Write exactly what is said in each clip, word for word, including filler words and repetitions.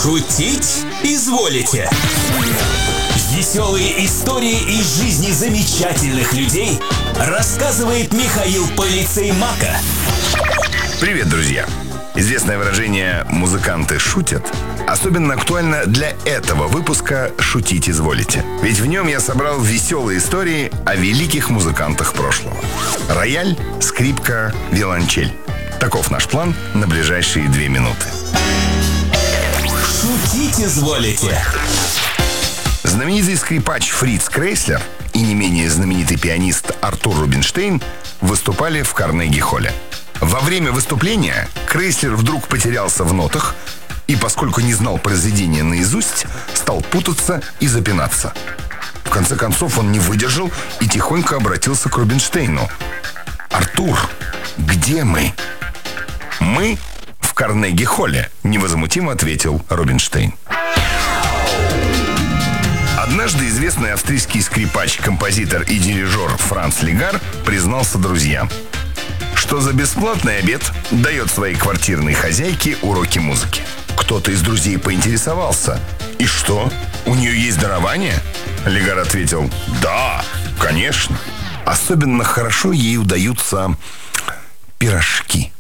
Шутить изволите. Веселые истории из жизни замечательных людей рассказывает Михаил Полицей Мака. Привет, друзья! Известное выражение «музыканты шутят» особенно актуально для этого выпуска «Шутить изволите». Ведь в нем я собрал веселые истории о великих музыкантах прошлого. Рояль, скрипка, виолончель. Таков наш план на ближайшие две минуты. Шутить изволите. Знаменитый скрипач Фриц Крейслер и не менее знаменитый пианист Артур Рубинштейн выступали в Карнеги-холле. Во время выступления Крейслер вдруг потерялся в нотах и, поскольку не знал произведения наизусть, стал путаться и запинаться. В конце концов он не выдержал и тихонько обратился к Рубинштейну. «Артур, где мы?» «Мы в Карнеги-холле», — невозмутимо ответил Рубинштейн. Однажды известный австрийский скрипач, композитор и дирижер Франц Лигар признался друзьям, что за бесплатный обед дает своей квартирной хозяйке уроки музыки. Кто-то из друзей поинтересовался: «И что, у нее есть дарование?» Лигар ответил: «Да, конечно. Особенно хорошо ей удаются пирожки».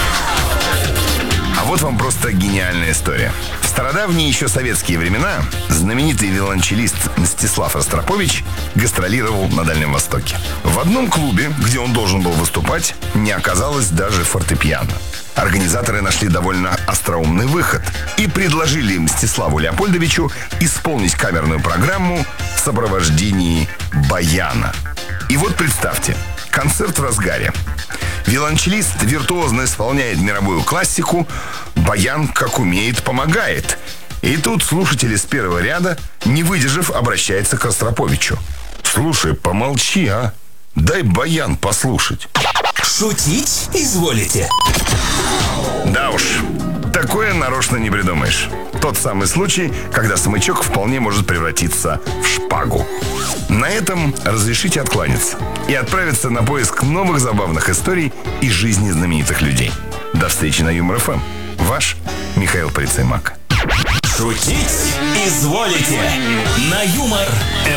А вот вам просто гениальная история. В стародавние еще советские времена знаменитый виолончелист Мстислав Ростропович гастролировал на Дальнем Востоке. В одном клубе, где он должен был выступать, не оказалось даже фортепиано. Организаторы нашли довольно остроумный выход и предложили Мстиславу Леопольдовичу исполнить камерную программу в сопровождении баяна. И вот представьте, концерт в разгаре. Виолончелист виртуозно исполняет мировую классику, баян, как умеет, помогает. И тут слушатели с первого ряда, не выдержав, обращаются к Ростроповичу. «Слушай, помолчи, а? Дай баян послушать». Шутить изволите. Да уж, такое нарочно не придумаешь. Тот самый случай, когда смычок вполне может превратиться в шпагу. На этом разрешите откланяться и отправиться на поиск новых забавных историй из жизни знаменитых людей. До встречи на Юмор ФМ. Ваш Михаил Полицей Мак. Шутить изволите на Юмор ФМ.